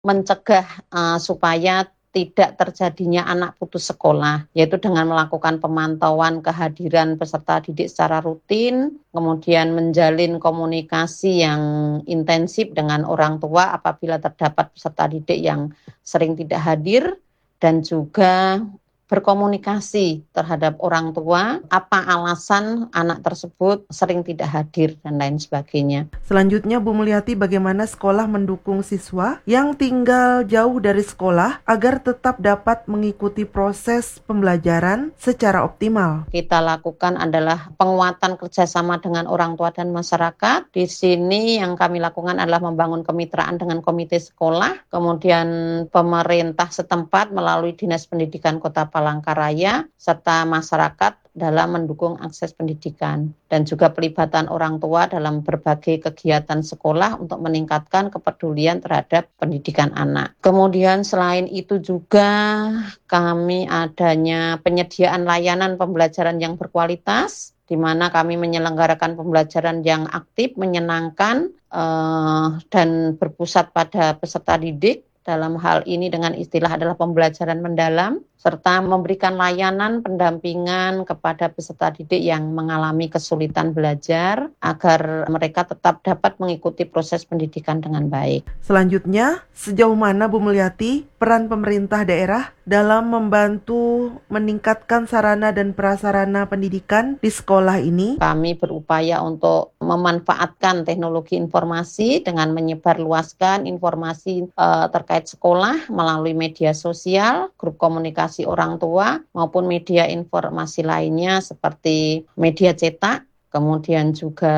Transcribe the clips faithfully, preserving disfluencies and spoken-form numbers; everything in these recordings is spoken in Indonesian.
mencegah uh, supaya tidak terjadinya anak putus sekolah, yaitu dengan melakukan pemantauan kehadiran peserta didik secara rutin, kemudian menjalin komunikasi yang intensif dengan orang tua apabila terdapat peserta didik yang sering tidak hadir, dan juga berkomunikasi terhadap orang tua, apa alasan anak tersebut sering tidak hadir dan lain sebagainya. Selanjutnya, Bu Mulyati, bagaimana sekolah mendukung siswa yang tinggal jauh dari sekolah agar tetap dapat mengikuti proses pembelajaran secara optimal? Kita lakukan adalah penguatan kerjasama dengan orang tua dan masyarakat. Di sini yang kami lakukan adalah membangun kemitraan dengan komite sekolah, kemudian pemerintah setempat melalui Dinas Pendidikan Kota Palangkaraya, serta masyarakat dalam mendukung akses pendidikan, dan juga pelibatan orang tua dalam berbagai kegiatan sekolah untuk meningkatkan kepedulian terhadap pendidikan anak. Kemudian selain itu juga kami adanya penyediaan layanan pembelajaran yang berkualitas, di mana kami menyelenggarakan pembelajaran yang aktif, menyenangkan, eh, dan berpusat pada peserta didik. Dalam hal ini dengan istilah adalah pembelajaran mendalam, serta memberikan layanan pendampingan kepada peserta didik yang mengalami kesulitan belajar agar mereka tetap dapat mengikuti proses pendidikan dengan baik. Selanjutnya, sejauh mana Bu Mulyati peran pemerintah daerah dalam membantu meningkatkan sarana dan prasarana pendidikan di sekolah ini? Kami berupaya untuk memanfaatkan teknologi informasi dengan menyebarluaskan informasi uh, terkait sekolah melalui media sosial, grup komunikasi orang tua, maupun media informasi lainnya seperti media cetak, kemudian juga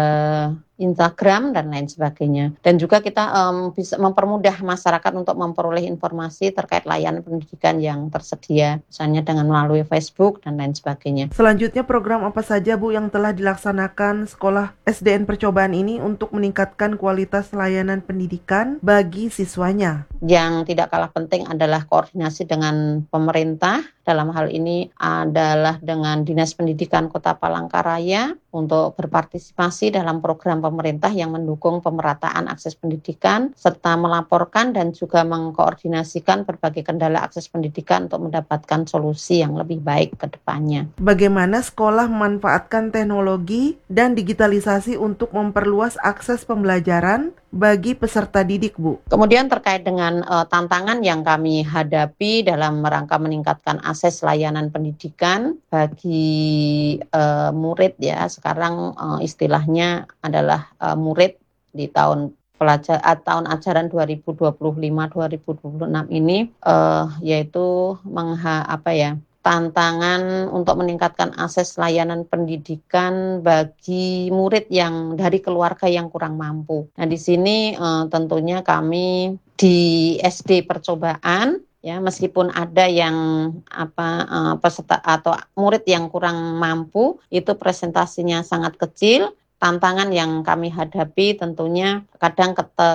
Instagram dan lain sebagainya. Dan juga kita um, bisa mempermudah masyarakat untuk memperoleh informasi terkait layanan pendidikan yang tersedia, misalnya dengan melalui Facebook dan lain sebagainya. Selanjutnya, program apa saja Bu yang telah dilaksanakan sekolah S D N percobaan ini untuk meningkatkan kualitas layanan pendidikan bagi siswanya? Yang tidak kalah penting adalah koordinasi dengan pemerintah, dalam hal ini adalah dengan Dinas Pendidikan Kota Palangkaraya untuk berpartisipasi dalam program pemerintah yang mendukung pemerataan akses pendidikan, serta melaporkan dan juga mengkoordinasikan berbagai kendala akses pendidikan untuk mendapatkan solusi yang lebih baik ke depannya. Bagaimana sekolah memanfaatkan teknologi dan digitalisasi untuk memperluas akses pembelajaran bagi peserta didik, Bu? Kemudian terkait dengan uh, tantangan yang kami hadapi dalam rangka meningkatkan akses layanan pendidikan bagi uh, murid, ya, sekarang uh, istilahnya adalah uh, murid di tahun pelajar uh, tahun ajaran dua ribu dua puluh lima dua ribu dua puluh enam ini, uh, yaitu mengha apa ya tantangan untuk meningkatkan akses layanan pendidikan bagi murid yang dari keluarga yang kurang mampu. Nah, di sini eh, tentunya kami di S D percobaan, ya, meskipun ada yang apa eh, peserta atau murid yang kurang mampu, itu presentasinya sangat kecil. Tantangan yang kami hadapi tentunya kadang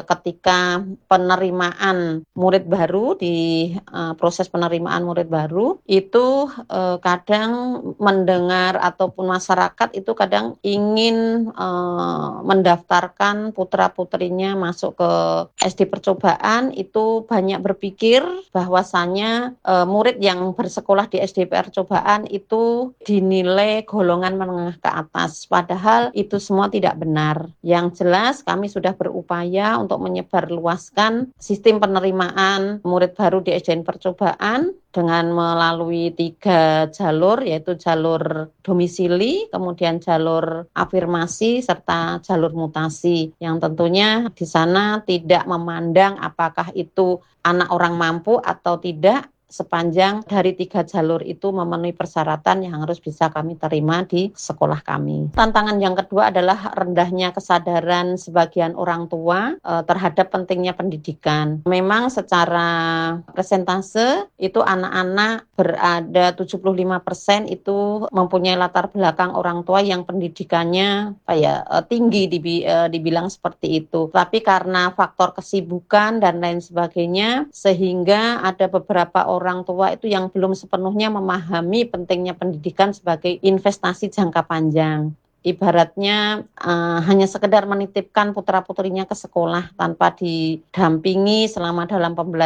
ketika penerimaan murid baru, di uh, proses penerimaan murid baru, itu uh, kadang mendengar ataupun masyarakat itu kadang ingin uh, mendaftarkan putra-putrinya masuk ke S D percobaan, itu banyak berpikir bahwasannya uh, murid yang bersekolah di S D percobaan itu dinilai golongan menengah ke atas, padahal itu semua semua tidak benar. Yang jelas kami sudah berupaya untuk menyebarluaskan sistem penerimaan murid baru di S D N percobaan dengan melalui tiga jalur, yaitu jalur domisili, kemudian jalur afirmasi, serta jalur mutasi, yang tentunya di sana tidak memandang apakah itu anak orang mampu atau tidak, sepanjang dari tiga jalur itu memenuhi persyaratan yang harus bisa kami terima di sekolah kami. Tantangan yang kedua adalah rendahnya kesadaran sebagian orang tua eh, terhadap pentingnya pendidikan. Memang secara persentase itu anak-anak berada tujuh puluh lima persen itu mempunyai latar belakang orang tua yang pendidikannya apa ya, tinggi dibilang seperti itu. Tapi karena faktor kesibukan dan lain sebagainya, sehingga ada beberapa orang orang tua itu yang belum sepenuhnya memahami pentingnya pendidikan sebagai investasi jangka panjang. ibaratnya uh, hanya sekedar menitipkan putra-putrinya ke sekolah tanpa didampingi selama dalam pembelajaran